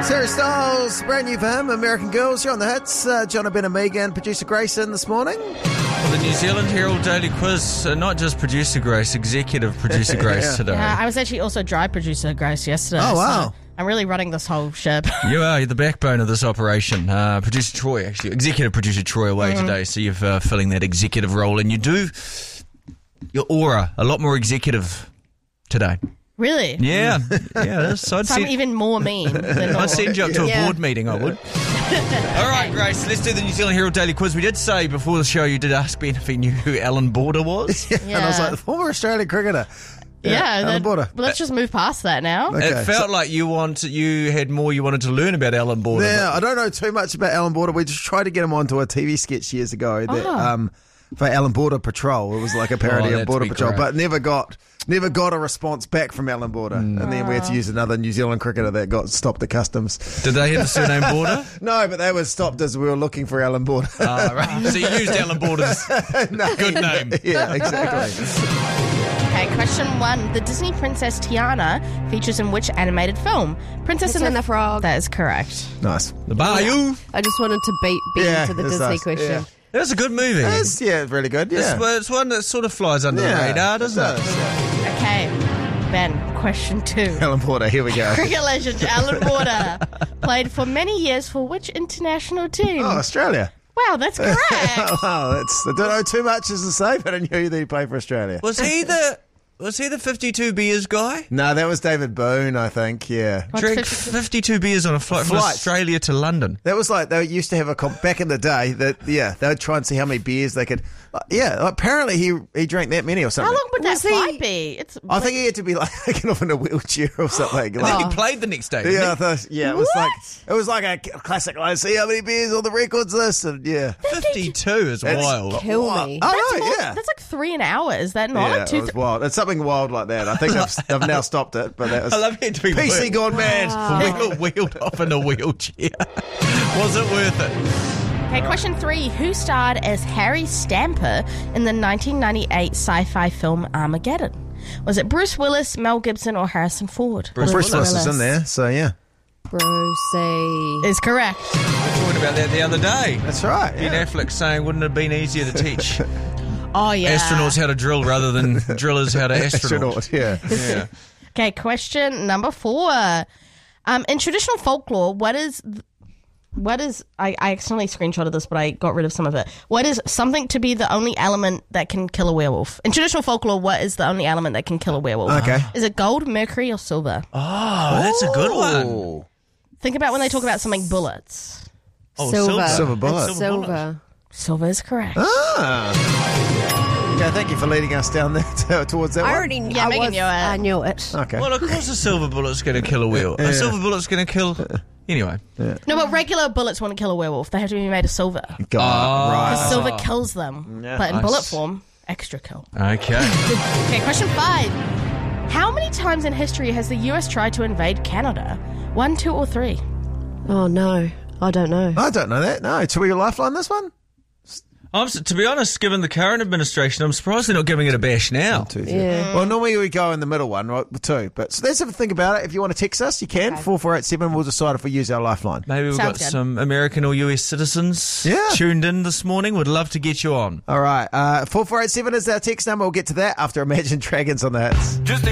Harry Styles, brand new for him, American Girls. You're on the hits. John Ben and Megan, producer Grace in this morning. Well, the New Zealand Herald Daily Quiz, not just producer Grace, executive producer Grace today. I was actually also dry producer Grace yesterday. Oh, wow. So I'm really running this whole ship. You're the backbone of this operation. Producer Troy, actually, executive producer Troy away today, so you're filling that executive role, and you do your aura a lot more executive today. Really? Yeah. So I'm even more mean than normal. I'd send you up to a board meeting, I would. All right, Grace, let's do the New Zealand Herald Daily Quiz. We did say before the show you did ask Ben if he knew who Alan Border was. And I was like, the former Australian cricketer. Alan Border. Well, let's just move past that now. Okay, it felt like you had more you wanted to learn about Alan Border. Yeah, I don't know too much about Alan Border. We just tried to get him onto a TV sketch years ago that, for Alan Border Patrol. It was like a parody of Border Patrol, but never got a response back from Alan Border. And then we had to use another New Zealand cricketer that got stopped at customs. Did they have the surname Border? No, but they were stopped as we were looking for Alan Border. Right. So you used Alan Border's good name. Yeah, exactly. Okay, question 1. The Disney princess Tiana features in which animated film? Princess and the Frog. That is correct. Nice. The Bayou. I just wanted to beat Ben to the Disney nice. question. Yeah. That's a good movie. It's really good. Yeah. It's one that sort of flies under the radar, doesn't it? Okay, Ben, question 2. Alan Border, here we go. Cricket legend Alan Border played for many years for which international team? Oh, Australia. Wow, that's correct. I don't know too much as to say, but I knew that he played for Australia. Was he the 52 beers guy? No, that was David Boone, I think, yeah. Drank 52 beers on a flight from Australia to London. That was like, they used to have back in the day, they would try and see how many beers they could. Apparently he drank that many or something. How long would that flight be? I think he had to be like taken off in a wheelchair or something. And then he played the next day. It was like a classic. Like, see how many beers on the records list, and 52 is wild. Kill me. That's like 3 an hour. Is that not? Yeah, it was wild. It's something wild like that. I think I've now stopped it, but that was. I love it to be PC gone mad. Wheeled off in a wheelchair. Was it worth it? Okay, question 3. Who starred as Harry Stamper in the 1998 sci-fi film Armageddon? Was it Bruce Willis, Mel Gibson, or Harrison Ford? Bruce Willis is in there, so yeah. Brucey Is correct. We were talking about that the other day. That's right. Ben Affleck saying, wouldn't it have been easier to teach Oh, yeah. astronauts how to drill rather than drillers how to astronaut? Yeah. Okay, question number 4. In traditional folklore, what is I accidentally screenshotted this, but I got rid of some of it. What is something to be the only element that can kill a werewolf? In traditional folklore, what is the only element that can kill a werewolf? Okay. Is it gold, mercury, or silver? Oh, that's a good one. Think about when they talk about something bullets. Oh, Silver. Silver bullet. It's silver. Silver is correct. Okay, thank you for leading us down there towards that one. I already knew. Yeah, Megan knew it. I knew it. Okay. Well, of course a silver bullet's going to kill a werewolf. A silver bullet's going to kill... Anyway. No, but regular bullets want to kill a werewolf. They have to be made of silver. God, Because right. silver kills them. But in bullet form, extra kill. Okay. Okay, question 5. How many times in history has the US tried to invade Canada? 1, 2, or 3? Oh, no. I don't know. I don't know that. No. Should we lifeline this one? To be honest, given the current administration, I'm surprised they're not giving it a bash now. 2, 3. Yeah. Well, normally we go in the middle one, right? 2. But so let's have a think about it. If you want to text us, you can. 4487. We'll decide if we use our lifeline. Maybe we've Sounds got good. some American or US citizens Yeah. tuned in this morning. Would love to get you on. All right. 4487 is our text number. We'll get to that after Imagine Dragons on the hits. Just